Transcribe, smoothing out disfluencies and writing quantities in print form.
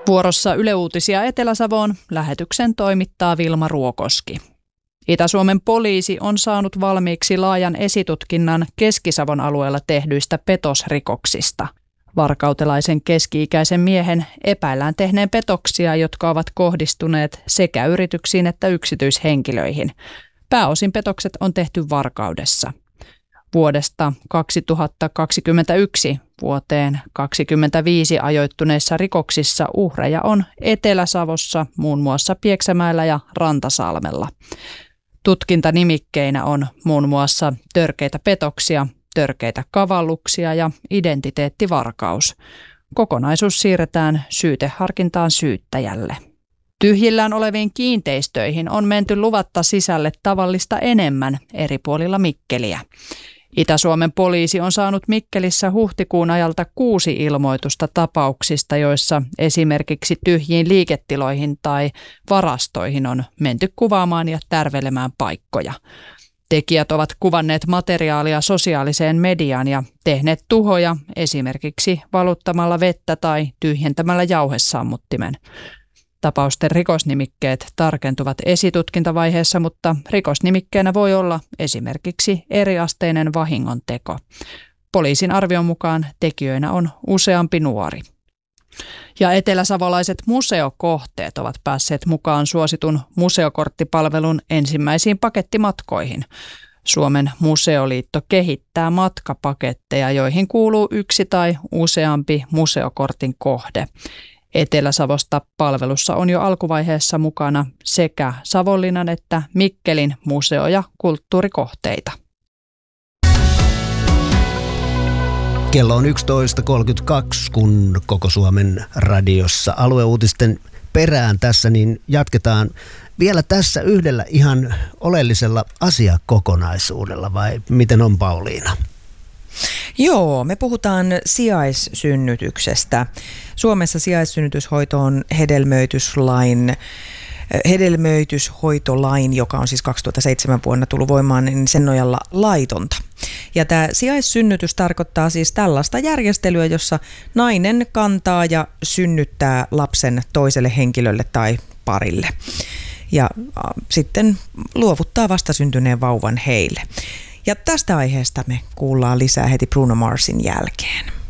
Vuorossa Yle Uutisia Etelä-Savoon lähetyksen toimittaa Vilma Ruokoski. Itä-Suomen poliisi on saanut valmiiksi laajan esitutkinnan Keski-Savon alueella tehdyistä petosrikoksista. Varkautelaisen keski-ikäisen miehen epäillään tehneen petoksia, jotka ovat kohdistuneet sekä yrityksiin että yksityishenkilöihin. Pääosin petokset on tehty Varkaudessa. Vuodesta 2021 vuoteen 2025 ajoittuneissa rikoksissa uhreja on Etelä-Savossa, muun muassa Pieksämäellä ja Rantasalmella. Tutkintanimikkeinä on muun muassa törkeitä petoksia, törkeitä kavalluksia ja identiteettivarkaus. Kokonaisuus siirretään syyteharkintaan syyttäjälle. Tyhjillään oleviin kiinteistöihin on menty luvatta sisälle tavallista enemmän eri puolilla Mikkeliä. Itä-Suomen poliisi on saanut Mikkelissä huhtikuun ajalta 6 ilmoitusta tapauksista, joissa esimerkiksi tyhjiin liiketiloihin tai varastoihin on menty kuvaamaan ja tärvelemään paikkoja. Tekijät ovat kuvanneet materiaalia sosiaaliseen mediaan ja tehneet tuhoja esimerkiksi valuttamalla vettä tai tyhjentämällä jauhesammuttimen. Tapausten rikosnimikkeet tarkentuvat esitutkintavaiheessa, mutta rikosnimikkeenä voi olla esimerkiksi eriasteinen vahingonteko. Poliisin arvion mukaan tekijöinä on useampi nuori. Ja eteläsavolaiset museokohteet ovat päässeet mukaan suositun museokorttipalvelun ensimmäisiin pakettimatkoihin. Suomen museoliitto kehittää matkapaketteja, joihin kuuluu yksi tai useampi museokortin kohde. Etelä-Savosta palvelussa on jo alkuvaiheessa mukana sekä Savonlinnan että Mikkelin museo- ja kulttuurikohteita. Kello on 11.32, kun Koko Suomen radiossa alueuutisten perään tässä, niin jatketaan vielä tässä yhdellä ihan oleellisella asiakokonaisuudella, vai miten on, Pauliina? Joo, me puhutaan sijaissynnytyksestä. Suomessa sijaissynnytyshoito on hedelmöityshoitolain, joka on siis 2007 vuonna tullut voimaan, niin sen nojalla laitonta. Ja tämä sijaissynnytys tarkoittaa siis tällaista järjestelyä, jossa nainen kantaa ja synnyttää lapsen toiselle henkilölle tai parille. Ja sitten luovuttaa vastasyntyneen vauvan heille. Ja tästä aiheesta me kuullaan lisää heti Bruno Marsin jälkeen.